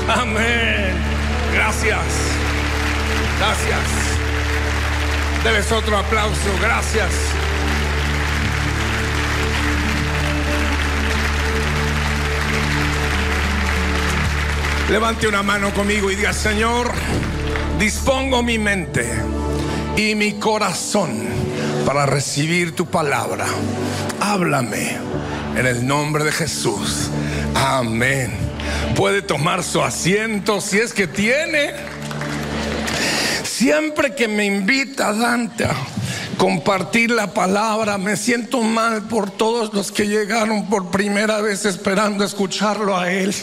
Amén. Gracias. Gracias. Debes otro aplauso. Gracias. Levante una mano conmigo y diga: Señor, dispongo mi mente y mi corazón para recibir tu palabra. Háblame en el nombre de Jesús. Amén. Puede tomar su asiento si es que tiene. Siempre que me invita Dante a compartir la palabra, me siento mal por todos los que llegaron por primera vez esperando escucharlo a él.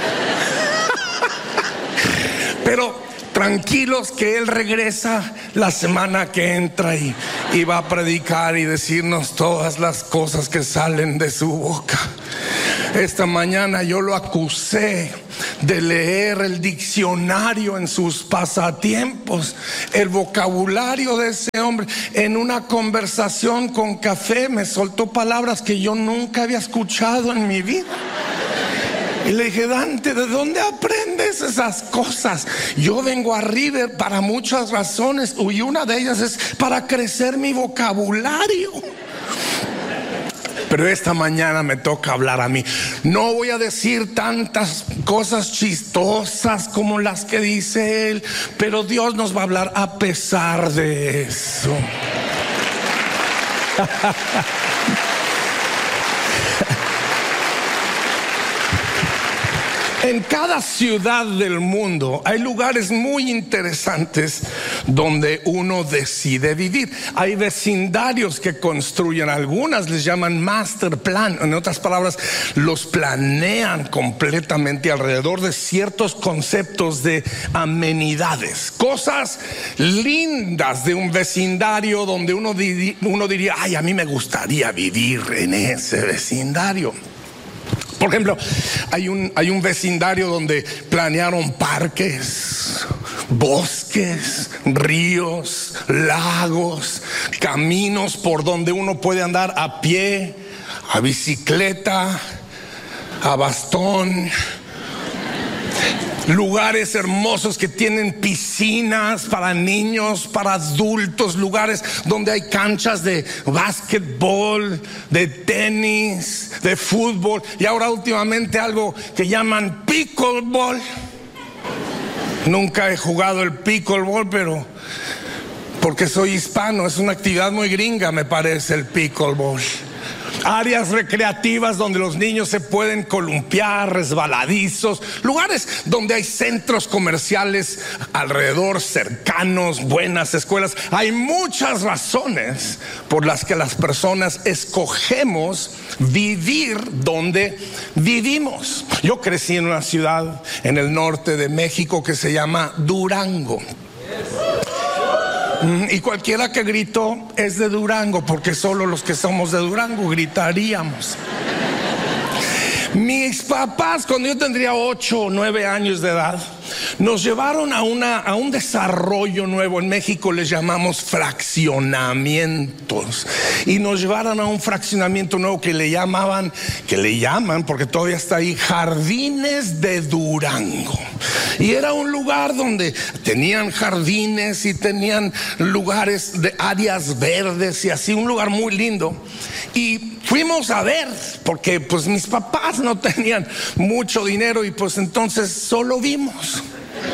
Pero tranquilos que él regresa la semana que entra y va a predicar y decirnos todas las cosas que salen de su boca. Esta mañana yo lo acusé de leer el diccionario en sus pasatiempos, el vocabulario de ese hombre. En una conversación con café me soltó palabras que yo nunca había escuchado en mi vida. Y le dije: Dante, ¿de dónde aprendes esas cosas? Yo vengo a River para muchas razones y una de ellas es para crecer mi vocabulario. Pero esta mañana me toca hablar a mí. No voy a decir tantas cosas chistosas como las que dice él, pero Dios nos va a hablar a pesar de eso. En cada ciudad del mundo hay lugares muy interesantes donde uno decide vivir. Hay vecindarios que construyen, algunas les llaman master plan. En otras palabras, los planean completamente alrededor de ciertos conceptos de amenidades. Cosas lindas de un vecindario donde uno diría: ay, a mí me gustaría vivir en ese vecindario. Por ejemplo, hay un vecindario donde planearon parques, bosques, ríos, lagos, caminos por donde uno puede andar a pie, a bicicleta, a bastón. Lugares hermosos que tienen piscinas para niños, para adultos, lugares donde hay canchas de básquetbol, de tenis, de fútbol y ahora últimamente algo que llaman pickleball. Nunca he jugado el pickleball, pero porque soy hispano, es una actividad muy gringa, me parece, el pickleball. Áreas recreativas donde los niños se pueden columpiar, resbaladizos, lugares donde hay centros comerciales alrededor, cercanos, buenas escuelas. Hay muchas razones por las que las personas escogemos vivir donde vivimos. Yo crecí en una ciudad en el norte de México que se llama Durango. Y cualquiera que gritó es de Durango, porque solo los que somos de Durango gritaríamos. Mis papás, cuando yo tendría 8 o 9 años de edad, nos llevaron a un desarrollo nuevo. En México les llamamos fraccionamientos. Y nos llevaron a un fraccionamiento nuevo que le llaman, porque todavía está ahí, Jardines de Durango. Y era un lugar donde tenían jardines y tenían lugares de áreas verdes y así, un lugar muy lindo. Y fuimos a ver, porque pues mis papás no tenían mucho dinero y pues entonces solo vimos.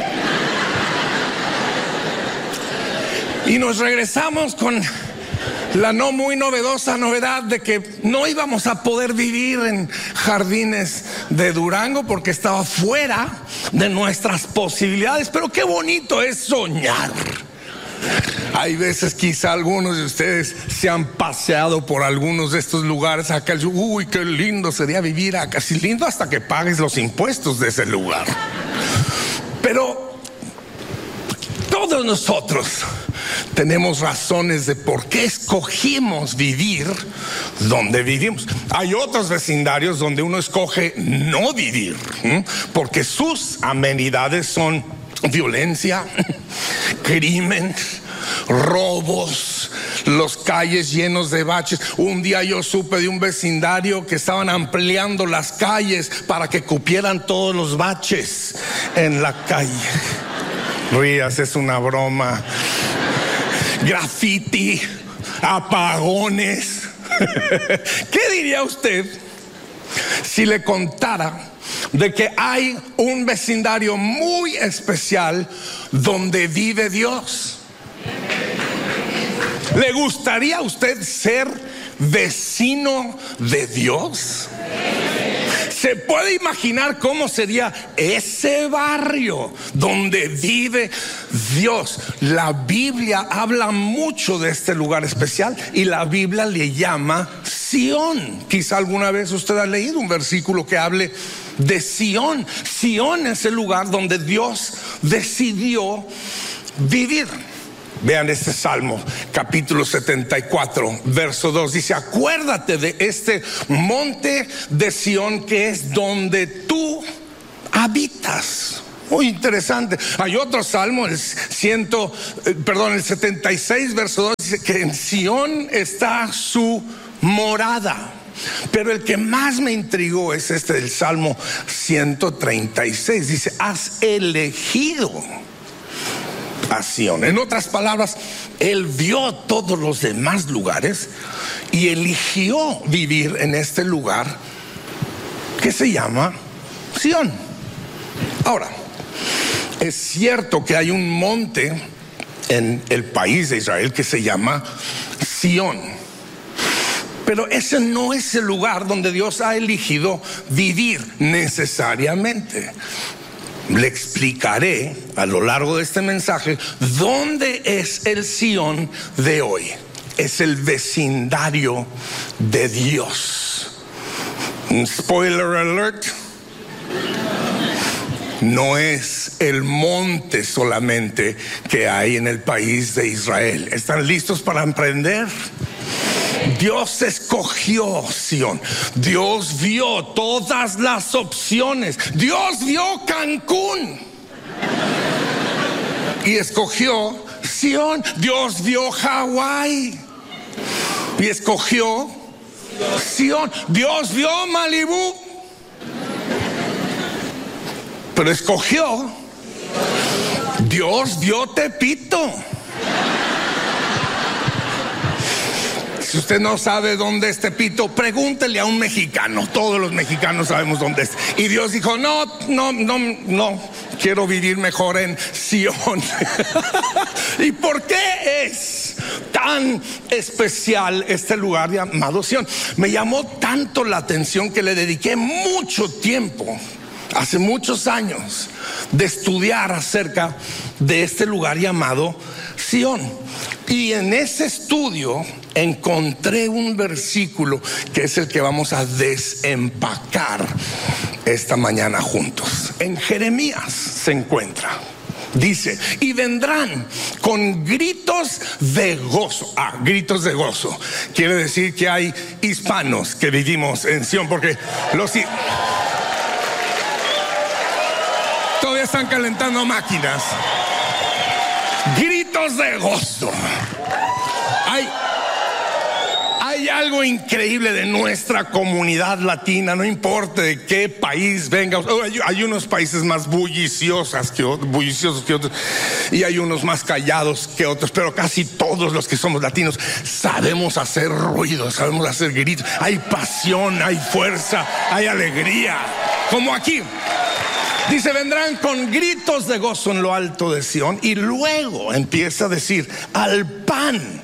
Y nos regresamos con la no muy novedosa novedad de que no íbamos a poder vivir en Jardines de Durango porque estaba fuera de nuestras posibilidades. Pero qué bonito es soñar. Hay veces quizá algunos de ustedes se han paseado por algunos de estos lugares acá. Uy, qué lindo sería vivir acá. Sí, lindo hasta que pagues los impuestos de ese lugar. Pero todos nosotros tenemos razones de por qué escogimos vivir donde vivimos. Hay otros vecindarios donde uno escoge no vivir, porque sus amenidades son violencia, crimen, robos, los calles llenos de baches. Un día yo supe de un vecindario que estaban ampliando las calles para que cupieran todos los baches en la calle. Rías, es una broma. Graffiti, apagones. ¿Qué diría usted si le contara de que hay un vecindario muy especial donde vive Dios? ¿Le gustaría a usted ser vecino de Dios? ¿Se puede imaginar cómo sería ese barrio donde vive Dios? La Biblia habla mucho de este lugar especial y la Biblia le llama Sión. Quizá alguna vez usted ha leído un versículo que hable de Sión. Sión es el lugar donde Dios decidió vivir. Vean este Salmo, capítulo 74, verso 2. Dice: acuérdate de este monte de Sión, que es donde tú habitas. Muy interesante. Hay otro salmo, el 76, verso 2, dice que en Sión está su morada. Pero el que más me intrigó es este del Salmo 136. Dice: has elegido a Sión. En otras palabras, él vio todos los demás lugares y eligió vivir en este lugar que se llama Sión. Ahora, es cierto que hay un monte en el país de Israel que se llama Sión, pero ese no es el lugar donde Dios ha elegido vivir necesariamente. Le explicaré a lo largo de este mensaje dónde es el Sión de hoy. Es el vecindario de Dios. Spoiler alert: no es el monte solamente que hay en el país de Israel. ¿Están listos para aprender? Dios escogió Sión. Dios vio todas las opciones. Dios vio Cancún y escogió Sión. Dios vio Hawái y escogió Sión. Dios vio Malibú, pero escogió. Dios vio Tepito. Si usted no sabe dónde es Tepito, pregúntele a un mexicano. Todos los mexicanos sabemos dónde es. Y Dios dijo: no, quiero vivir mejor en Sión. ¿Y por qué es tan especial este lugar llamado Sión? Me llamó tanto la atención que le dediqué mucho tiempo, hace muchos años, de estudiar acerca de este lugar llamado Sión. Y en ese estudio encontré un versículo que es el que vamos a desempacar esta mañana juntos. En Jeremías se encuentra. Dice: y vendrán con gritos de gozo. Gritos de gozo. Quiere decir que hay hispanos que vivimos en Sión, porque todavía están calentando máquinas. Gritos de gozo. Hay algo increíble de nuestra comunidad latina, no importa de qué país venga. Hay unos países más bulliciosos que otros, y hay unos más callados que otros, pero casi todos los que somos latinos sabemos hacer ruido, sabemos hacer gritos. Hay pasión, hay fuerza, hay alegría, como aquí. Dice: vendrán con gritos de gozo en lo alto de Sión. Y luego empieza a decir: al pan,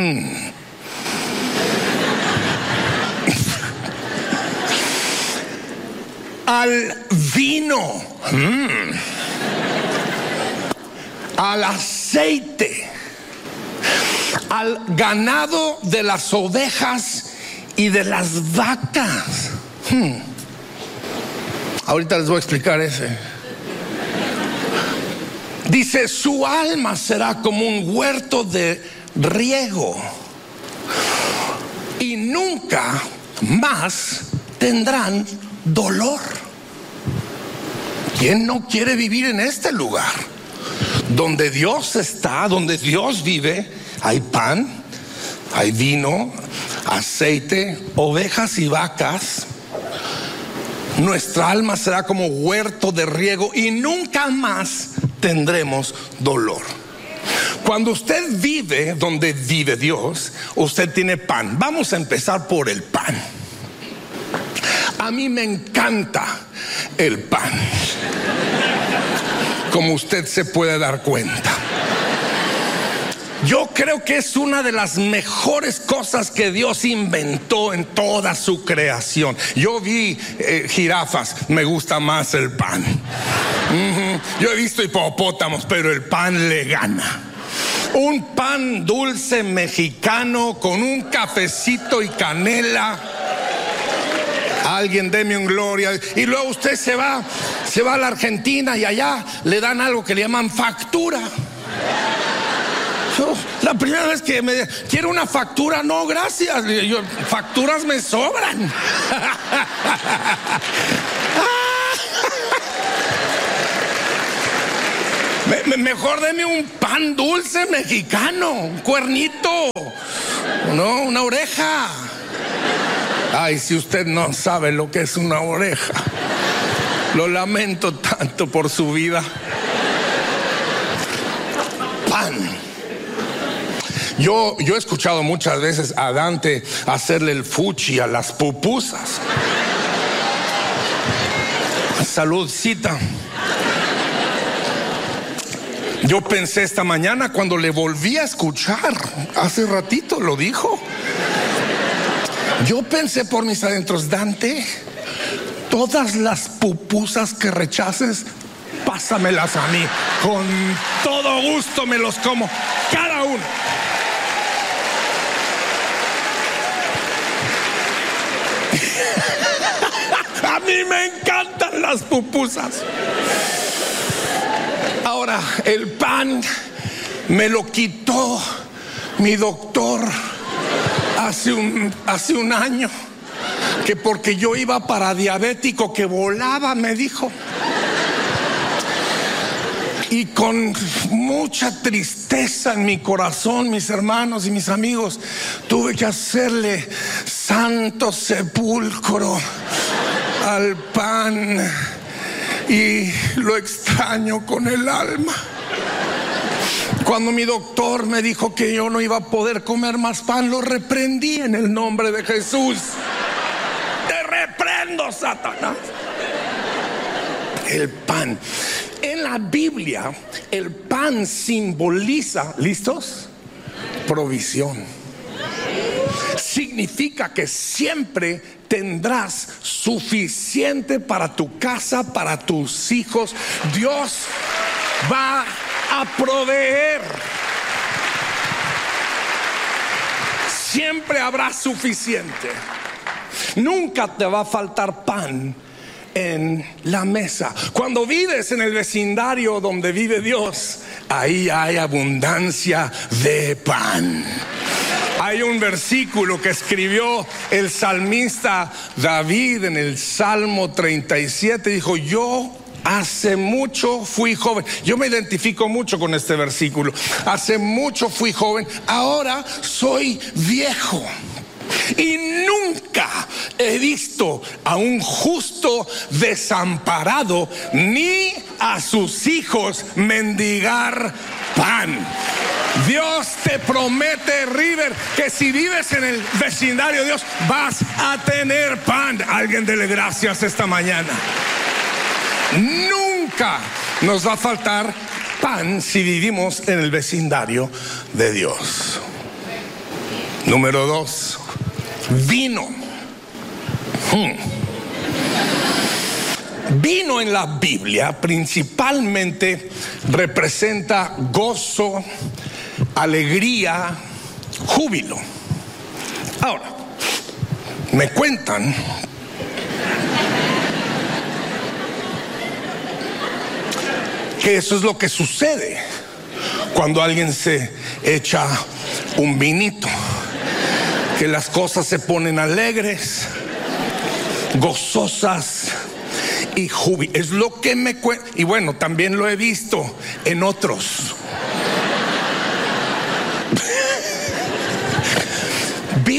al vino, al aceite, al ganado de las ovejas y de las vacas. Ahorita les voy a explicar ese. Dice: su alma será como un huerto de riego y nunca más tendrán dolor. ¿Quién no quiere vivir en este lugar? Donde Dios está, donde Dios vive, hay pan, hay vino, aceite, ovejas y vacas. Nuestra alma será como huerto de riego y nunca más tendremos dolor. Cuando usted vive donde vive Dios, usted tiene pan. Vamos a empezar por el pan. A mí me encanta el pan, como usted se puede dar cuenta. Yo creo que es una de las mejores cosas que Dios inventó en toda su creación. Yo vi jirafas, me gusta más el pan. Yo he visto hipopótamos, pero el pan le gana. Un pan dulce mexicano con un cafecito y canela. Alguien deme un gloria. Y luego usted se va a la Argentina y allá le dan algo que le llaman factura. La primera vez que me quiero una factura, no, gracias. Facturas me sobran. Mejor deme un pan dulce mexicano, un cuernito, no, una oreja. Ay, si usted no sabe lo que es una oreja, lo lamento tanto por su vida. Pan. Yo he escuchado muchas veces a Dante hacerle el fuchi a las pupusas. Saludcita. Yo pensé esta mañana cuando le volví a escuchar, hace ratito lo dijo. Yo pensé por mis adentros, Dante, todas las pupusas que rechaces, pásamelas a mí. Con todo gusto me los como, cada uno. A mí me encantan las pupusas. Ahora, el pan me lo quitó mi doctor hace un año, que porque yo iba para diabético que volaba, me dijo. Y con mucha tristeza en mi corazón, mis hermanos y mis amigos, tuve que hacerle santo sepulcro al pan. Y lo extraño con el alma. Cuando mi doctor me dijo que yo no iba a poder comer más pan, lo reprendí en el nombre de Jesús. Te reprendo, Satanás. El pan. En la Biblia, el pan simboliza, ¿listos? Provisión. Significa que siempre tendrás suficiente para tu casa, para tus hijos. Dios va a proveer. Siempre habrá suficiente. Nunca te va a faltar pan en la mesa. Cuando vives en el vecindario donde vive Dios, ahí hay abundancia de pan. Hay un versículo que escribió el salmista David en el Salmo 37. Dijo: yo hace mucho fui joven. Yo me identifico mucho con este versículo. Hace mucho fui joven, ahora soy viejo. Y nunca he visto a un justo desamparado, ni a sus hijos mendigar pan. Dios te promete, River, que si vives en el vecindario de Dios, vas a tener pan. Alguien dele gracias esta mañana. Nunca nos va a faltar pan si vivimos en el vecindario de Dios. Número 2, vino. Vino en la Biblia principalmente representa gozo, alegría, júbilo. Ahora, me cuentan que eso es lo que sucede cuando alguien se echa un vinito, que las cosas se ponen alegres, gozosas y júbilo. Es lo que me cuentan. Y bueno, también lo he visto en otros.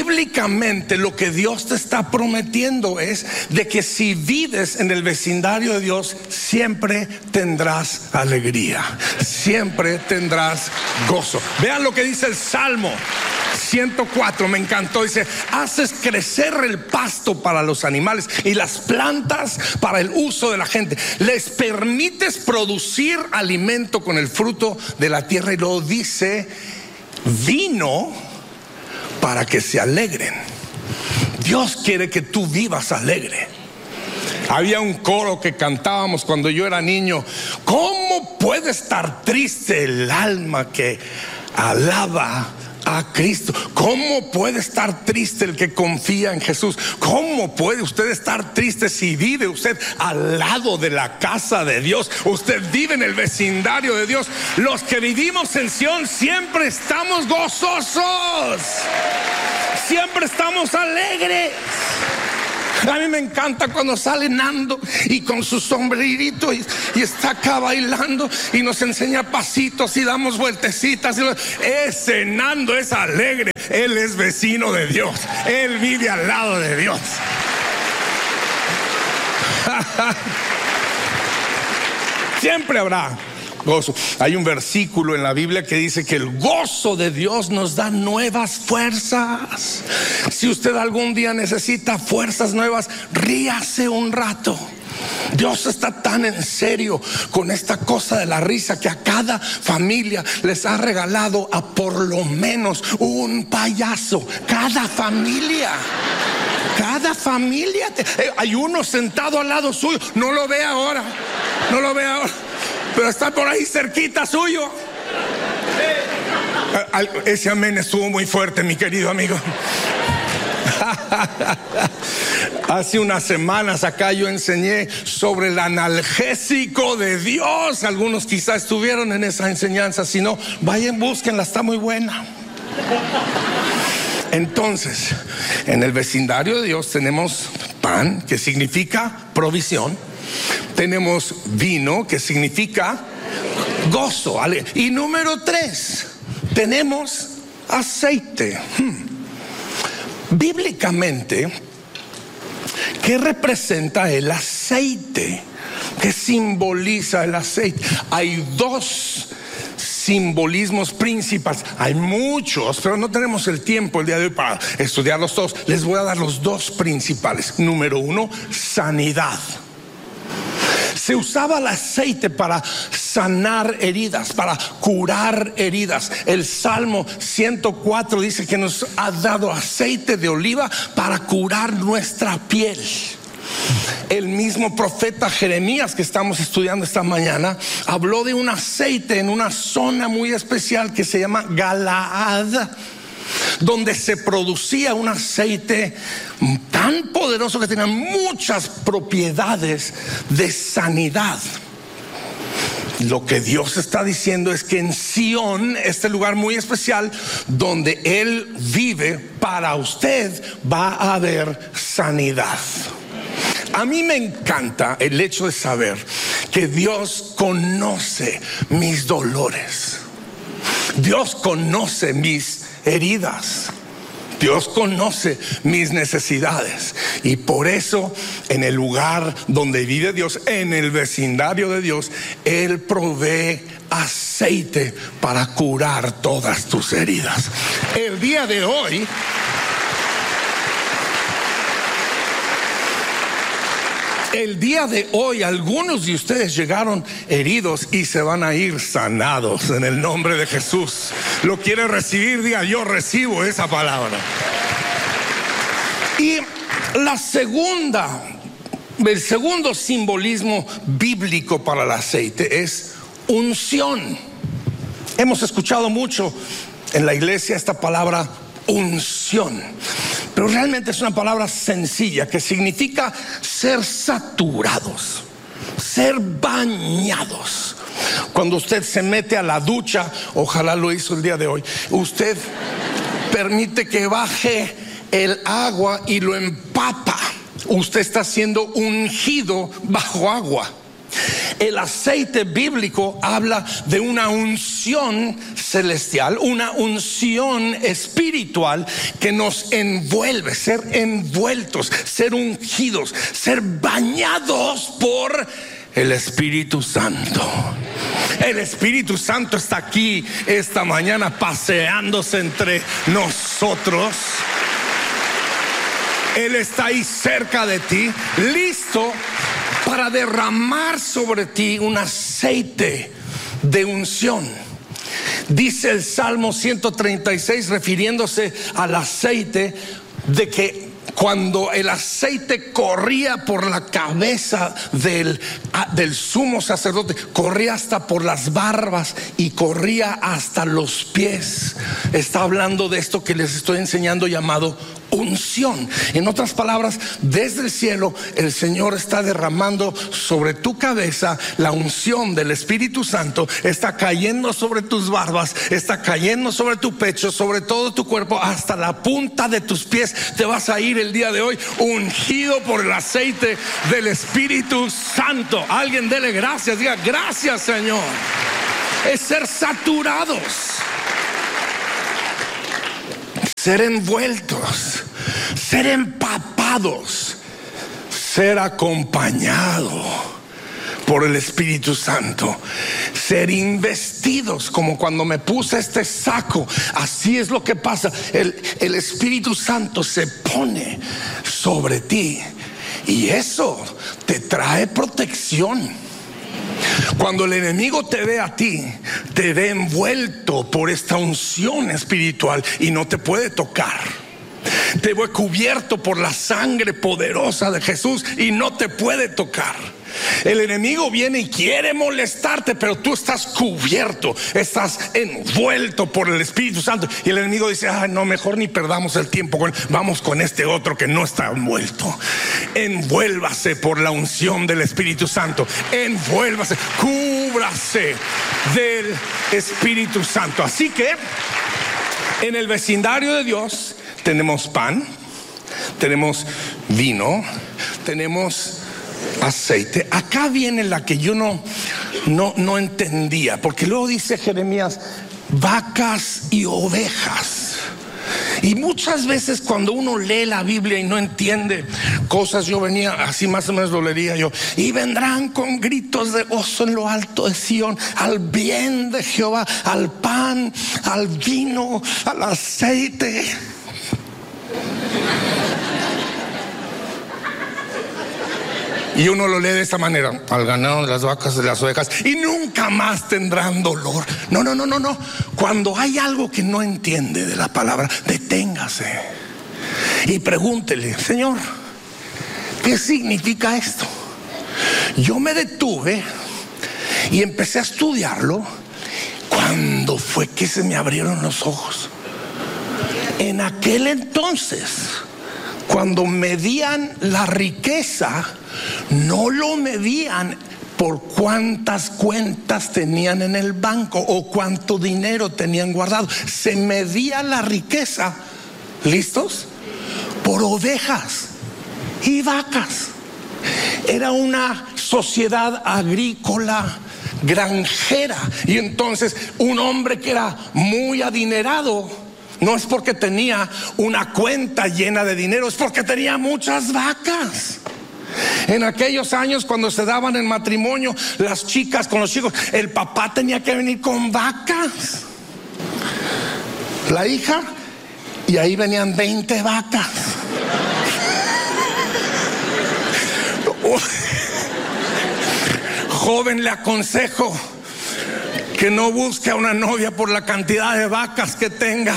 bíblicamente lo que Dios te está prometiendo es de que si vives en el vecindario de Dios, siempre tendrás alegría, siempre tendrás gozo. Vean lo que dice el Salmo 104, me encantó. Dice: haces crecer el pasto para los animales y las plantas para el uso de la gente. Les permites producir alimento con el fruto de la tierra. Y luego dice: vino para que se alegren. Dios quiere que tú vivas alegre. Había un coro que cantábamos cuando yo era niño: ¿cómo puede estar triste el alma que alaba a Cristo? ¿Cómo puede estar triste el que confía en Jesús? ¿Cómo puede usted estar triste si vive usted al lado de la casa de Dios? Usted vive en el vecindario de Dios. Los que vivimos en Sión siempre estamos gozosos, siempre estamos alegres. A mí me encanta cuando sale Nando y con su sombrerito y está acá bailando y nos enseña pasitos y damos vueltecitas. Ese Nando es alegre. Él es vecino de Dios. Él vive al lado de Dios. Siempre habrá gozo. Hay un versículo en la Biblia que dice que el gozo de Dios nos da nuevas fuerzas. Si usted algún día necesita fuerzas nuevas, ríase un rato. Dios está tan en serio con esta cosa de la risa que a cada familia les ha regalado a por lo menos un payaso. Cada familia. Hay uno sentado al lado suyo. No lo ve ahora, pero está por ahí cerquita suyo. Ese amén estuvo muy fuerte, mi querido amigo. Hace unas semanas acá yo enseñé sobre el analgésico de Dios. Algunos quizás estuvieron en esa enseñanza. Si no, vayan, búsquenla, está muy buena. Entonces, en el vecindario de Dios tenemos pan, que significa provisión. Tenemos vino, que significa gozo. Y número 3, tenemos aceite. Bíblicamente, ¿qué representa el aceite? ¿Qué simboliza el aceite? Hay 2 simbolismos principales. Hay muchos, pero no tenemos el tiempo el día de hoy para estudiarlos todos. Les voy a dar los 2 principales. Número 1, sanidad. Se usaba el aceite para sanar heridas, para curar heridas. El Salmo 104 dice que nos ha dado aceite de oliva para curar nuestra piel. El mismo profeta Jeremías, que estamos estudiando esta mañana, habló de un aceite en una zona muy especial que se llama Galaad, donde se producía un aceite tan poderoso que tenía muchas propiedades de sanidad. Lo que Dios está diciendo es que en Sión, este lugar muy especial donde Él vive, para usted va a haber sanidad. A mí me encanta el hecho de saber que Dios conoce mis dolores. Dios conoce mis heridas. Dios conoce mis necesidades. Y por eso, en el lugar donde vive Dios, en el vecindario de Dios, Él provee aceite para curar todas tus heridas. El día de hoy, algunos de ustedes llegaron heridos y se van a ir sanados en el nombre de Jesús. ¿Lo quiere recibir? Diga: yo recibo esa palabra. Y el segundo simbolismo bíblico para el aceite es unción. Hemos escuchado mucho en la iglesia esta palabra unción, pero realmente es una palabra sencilla que significa ser saturados, ser bañados. Cuando usted se mete a la ducha, ojalá lo hizo el día de hoy, usted permite que baje el agua y lo empapa. Usted está siendo ungido bajo agua. El aceite bíblico habla de una unción celestial, una unción espiritual que nos envuelve, ser envueltos, ser ungidos, ser bañados por el Espíritu Santo. El Espíritu Santo está aquí esta mañana paseándose entre nosotros. Él está ahí cerca de ti, listo para derramar sobre ti un aceite de unción. Dice el Salmo 136, refiriéndose al aceite, de que cuando el aceite corría por la cabeza del sumo sacerdote, corría hasta por las barbas y corría hasta los pies. Está hablando de esto que les estoy enseñando, llamado unción. En otras palabras, desde el cielo el Señor está derramando sobre tu cabeza la unción del Espíritu Santo. Está cayendo sobre tus barbas, está cayendo sobre tu pecho, sobre todo tu cuerpo, hasta la punta de tus pies. Te vas a ir el día de hoy ungido por el aceite del Espíritu Santo. Alguien dele gracias, diga gracias, Señor. Es ser saturados, ser envueltos, ser empapados, ser acompañado por el Espíritu Santo, ser investidos, como cuando me puse este saco. Así es lo que pasa. El Espíritu Santo se pone sobre ti y eso te trae protección. Cuando el enemigo te ve a ti, te ve envuelto por esta unción espiritual y no te puede tocar. Te ve cubierto por la sangre poderosa de Jesús y no te puede tocar. El enemigo viene y quiere molestarte, pero tú estás cubierto, estás envuelto por el Espíritu Santo. Y el enemigo dice: no, mejor ni perdamos el tiempo, vamos con este otro que no está envuelto. Envuélvase por la unción del Espíritu Santo. Envuélvase, cúbrase del Espíritu Santo. Así que en el vecindario de Dios tenemos pan, tenemos vino, tenemos aceite. Acá viene la que yo no entendía, porque luego dice Jeremías: vacas y ovejas. Y muchas veces cuando uno lee la Biblia y no entiende cosas, yo venía así, más o menos lo leería yo: y vendrán con gritos de gozo en lo alto de Sión, al bien de Jehová, al pan, al vino, al aceite. Y uno lo lee de esta manera: al ganado de las vacas, de las ovejas, y nunca más tendrán dolor. No. Cuando hay algo que no entiende de la palabra, deténgase y pregúntele: Señor, ¿qué significa esto? Yo me detuve y empecé a estudiarlo. ¿Cuándo fue que se me abrieron los ojos? En aquel entonces, cuando medían la riqueza, no lo medían por cuántas cuentas tenían en el banco o cuánto dinero tenían guardado. Se medía la riqueza, ¿listos?, por ovejas y vacas. Era una sociedad agrícola, granjera. Y entonces un hombre que era muy adinerado no es porque tenía una cuenta llena de dinero, es porque tenía muchas vacas. En aquellos años, cuando se daban en matrimonio las chicas con los chicos, el papá tenía que venir con vacas, la hija, y ahí venían 20 vacas. Joven, le aconsejo que no busque a una novia por la cantidad de vacas que tenga.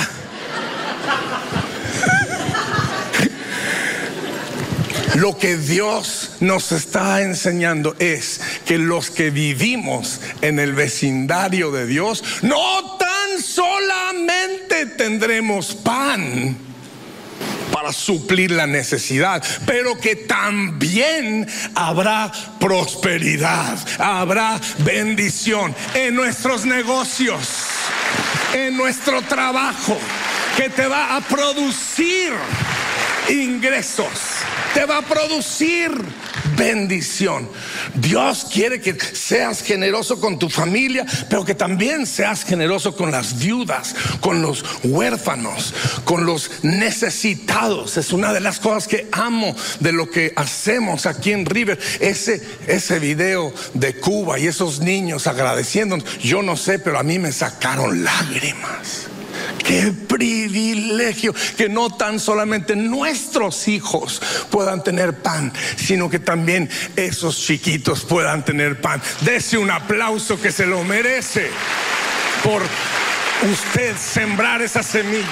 Lo que Dios nos está enseñando es que los que vivimos en el vecindario de Dios, no tan solamente tendremos pan para suplir la necesidad, pero que también habrá prosperidad, habrá bendición en nuestros negocios, en nuestro trabajo, que te va a producir ingresos, te va a producir bendición. Dios quiere que seas generoso con tu familia, pero que también seas generoso con las viudas, con los huérfanos, con los necesitados. Es una de las cosas que amo de lo que hacemos aquí en River. Ese video de Cuba y esos niños agradeciéndonos, yo no sé, pero a mí me sacaron lágrimas. Qué privilegio que no tan solamente nuestros hijos puedan tener pan, sino que también esos chiquitos puedan tener pan. Dese un aplauso, que se lo merece por usted sembrar esa semilla.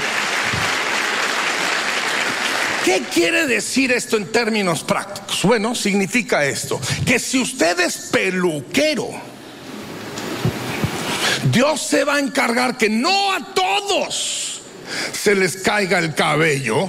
¿Qué quiere decir esto en términos prácticos? Bueno, significa esto: que si usted es peluquero, Dios se va a encargar que no a todos se les caiga el cabello,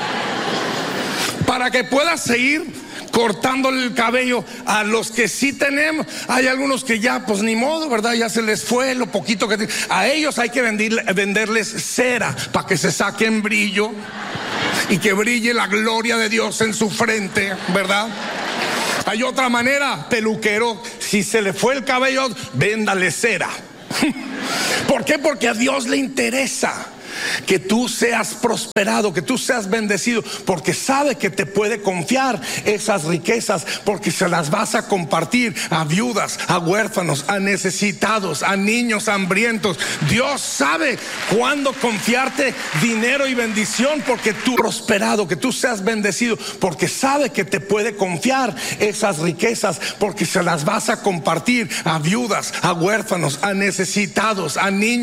para que pueda seguir cortándole el cabello a los que sí tenemos. Hay algunos que ya, pues ni modo, ¿verdad? Ya se les fue lo poquito que tienen. A ellos hay que venderles cera para que se saquen brillo y que brille la gloria de Dios en su frente, ¿verdad? Hay otra manera, peluquero, si se le fue el cabello, véndale cera. ¿Por qué? Porque a Dios le interesa que tú seas prosperado, que tú seas bendecido, porque sabe que te puede confiar esas riquezas, porque se las vas a compartir a viudas, a huérfanos, a necesitados, a niños hambrientos. Dios sabe cuándo confiarte dinero y bendición, porque tú prosperado, que tú seas bendecido, porque sabe que te puede confiar esas riquezas, porque se las vas a compartir a viudas, a huérfanos, a necesitados, a niños